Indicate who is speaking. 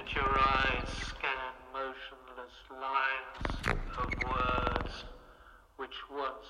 Speaker 1: Let your eyes scan motionless lines of words which once